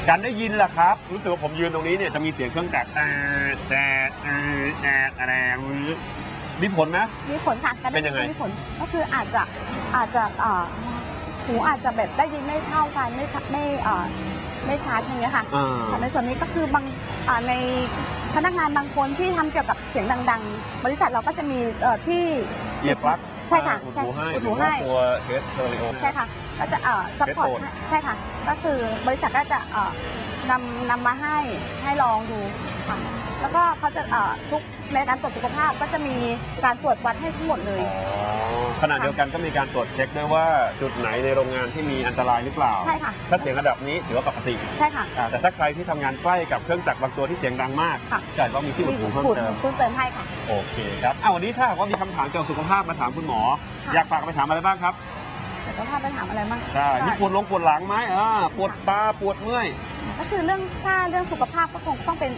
การได้ยินล่ะครับรู้สึกว่าผมยืนตรงนี้เนี่ยจะมีเสียงเครื่องจักรอะไรมีผลไหมมีผลค่ะการเป็นยังไงมีผลก็คืออาจจะหูอาจจะแบบได้ยินไม่เท่ากันไม่ชัดอย่างเงี้ยค่ะในส่วนนี้ก็คือบางในพนักงานบางคนที่ทำเกี่ยวกับเสียงดังๆ บริษัทเราก็จะมีที่เอียร์ปลั๊กใช่ค่ะอุดหูให้อุดหูให้ตัวเฮดสเตอริโอใช่ค่ะก็จะซัพพอร์ต Headphone ใช่ค่ะก็คือบริษัทก็จะนำมาให้ลองดูค่ะแล้วก็เขาจะทุกในการตรวจสุขภาพก็จะมีการตรวจวัดให้ทั้งหมดเลยขณะเดียวกันก็มีการตรวจเช็คด้วยว่าจุดไหนในโรงงานที่มีอันตรายหรือเปล่าใช่ค่ะถ้าเสียงระดับนี้ถือว่าปกติใช่ค่ะแต่ถ้าใครที่ทำงานใกล้กับเครื่องจักรบางตัวที่เสียงดังมากค่ะก็อาจจะต้องมีที่อุดหูเพิ่มเติมเพิ่มเติมให้ค่ะโอเคครับวันนี้ถ้าหากว่ามีคำถามเกี่ยวกับสุขภาพมาถามคุณหมอค่ะอยากฝากไปถามอะไรบ้างครับแต่ก็ถ้าไปถามอะไรบ้างใช่มีปวดหลังไหมปวดตาปวดเมื่อยก็คือเรื่องสุขภาพก็คงต้องเป็น